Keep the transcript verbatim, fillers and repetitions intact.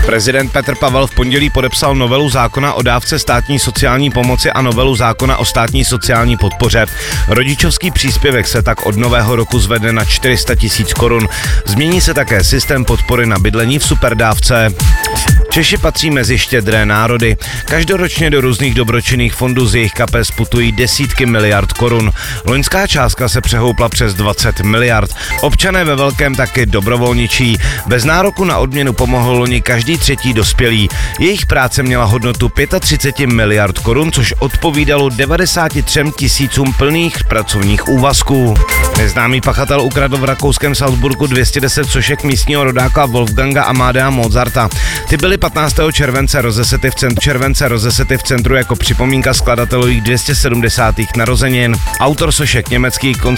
Prezident Petr Pavel v pondělí podepsal novelu zákona o dávce státní sociální pomoci a novelu zákona o státní sociální podpoře. Rodičovský příspěvek se tak od nového roku zvedne na čtyři sta tisíc korun. Změní se také systém podpory na bydlení v superdávce. Češi patří mezi štědré národy. Každoročně do různých dobročinných fondů z jejich kapes putují desítky miliard korun. Loňská částka se přehoupla přes dvacet miliard. Občané ve velkém taky dobrovolničí. Bez nároku na odměnu pomohl loni každý třetí dospělý. Jejich práce měla hodnotu třicet pět miliard korun, což odpovídalo devadesáti třem tisícům plných pracovních úvazků. Neznámý pachatel ukradl v rakouském Salzburgu dvě stě deset sošek místního rodáka Wolfganga Amadea Mozarta. Ty byly patnáctého července rozesety v centru, července rozesety v centru jako připomínka skladatelových dvě stě sedmdesátých narozenin. Autor sošek, německý